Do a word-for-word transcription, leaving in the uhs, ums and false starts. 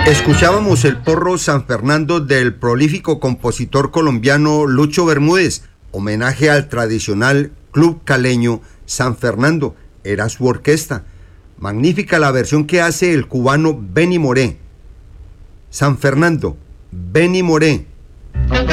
Escuchábamos el porro San Fernando del prolífico compositor colombiano Lucho Bermúdez, homenaje al tradicional club caleño San Fernando, era su orquesta. Magnífica la versión que hace el cubano Benny Moré. San Fernando, Benny Moré.